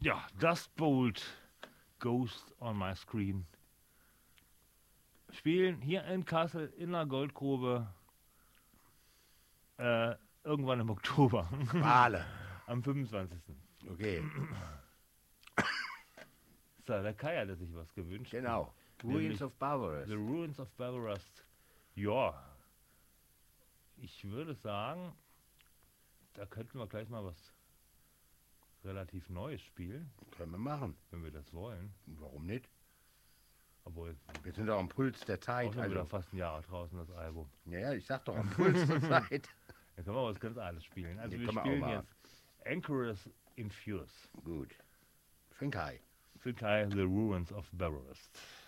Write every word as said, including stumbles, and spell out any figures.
Ja, Dust Bolt, Ghost on my Screen. Spielen hier in Kassel in der Goldgrube äh, irgendwann im Oktober. Wale. Am fünfundzwanzigsten Okay, So, der Kai hatte sich was gewünscht. genau. Nämlich Ruins of Barbaros. The Ruins of Barbarast. Ja, ich würde sagen, da könnten wir gleich mal was relativ Neues spielen, Können wir machen. wenn wir das wollen. Warum nicht? Obwohl, Wir sind doch am Puls der auch Zeit. schon wieder Also, fast ein Jahr draußen, das Album. ja, ja, ich sag doch am Puls der Zeit. Da können wir was ganz anderes spielen. Also Ja, wir können wir auch spielen machen. jetzt Anchorus Infuse. Gut. Finkai. Finkai, The Ruins of Barbarast.